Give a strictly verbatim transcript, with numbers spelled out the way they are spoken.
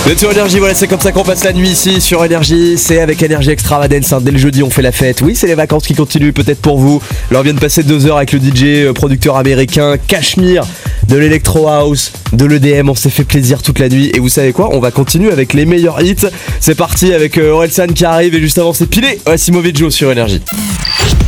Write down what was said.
Vous êtes sur Énergie, voilà, c'est comme ça qu'on passe la nuit ici sur Énergie. C'est avec Énergie Extravagance, hein. Dès le jeudi on fait la fête. Oui, c'est les vacances qui continuent peut-être pour vous. Là on vient de passer deux heures avec le D J euh, producteur américain Cashmere, de l'Electro House, de l'E D M. On s'est fait plaisir toute la nuit. Et vous savez quoi, on va continuer avec les meilleurs hits. C'est parti avec euh, Orelsan qui arrive. Et juste avant c'est Pilé, Simovic sur Énergie.